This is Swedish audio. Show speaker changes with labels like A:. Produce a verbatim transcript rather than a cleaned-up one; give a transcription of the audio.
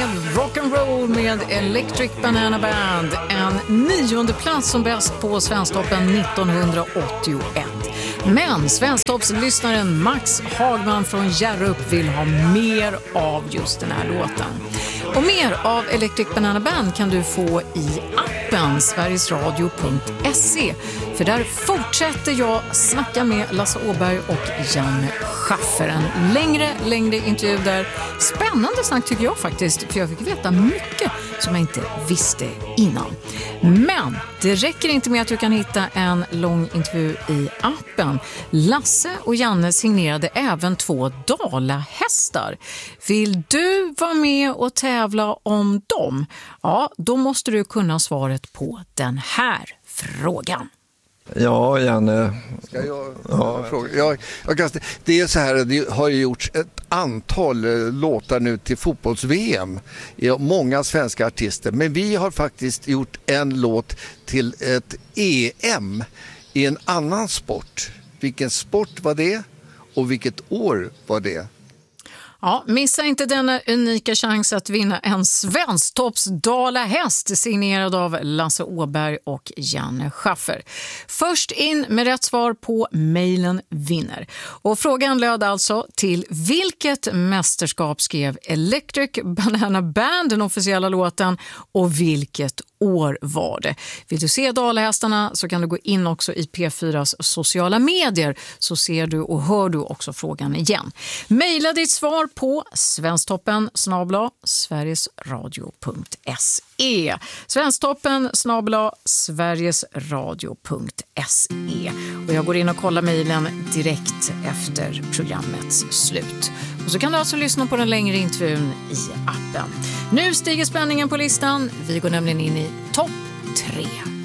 A: med Rock'n'Roll med Electric Banana Band. En nionde plats som bäst på Svensktoppen nittonhundraåttioett. Men Svensktoppslyssnaren Max Hagman från Hjärup vill ha mer av just den här låten. Och mer av Electric Banana Band kan du få i appen sverigesradio punkt se. För där fortsätter jag snacka med Lasse Åberg och Janne Schaffer. En längre, längre intervju där. Spännande snack tycker jag faktiskt. För jag fick veta mycket som jag inte visste innan. Men det räcker inte med att du kan hitta en lång intervju i appen. Lasse och Janne signerade även två dalahästar. Vill du vara med och tävla om dem? Ja, då måste du kunna svaret på den här frågan.
B: Ja, Janne.
C: Ska jag, ja. fråga? Jag, jag kan, det är så här, det har ju gjorts ett antal låtar nu till fotbolls-V M. Många svenska artister. Men vi har faktiskt gjort en låt till ett E M i en annan sport. Vilken sport var det? Och vilket år var det?
A: Ja, missa inte denna unika chans att vinna en Svensktops dalahäst signerad av Lasse Åberg och Janne Schaffer. Först in med rätt svar på mejlen vinner. Och frågan löd alltså: till vilket mästerskap skrev Electric Banana Band den officiella låten och vilket år var det? Vill du se dalahästarna så kan du gå in också i P fyras sociala medier så ser du och hör du också frågan igen. Mejla ditt svar på svensktoppen snabel-a sverigesradio punkt se. Svensktoppen snabel-a sverigesradio punkt se. Och jag går in och kollar mejlen direkt efter programmets slut. Och så kan du alltså lyssna på den längre intervjun i appen. Nu stiger spänningen på listan. Vi går nämligen in i topp tre.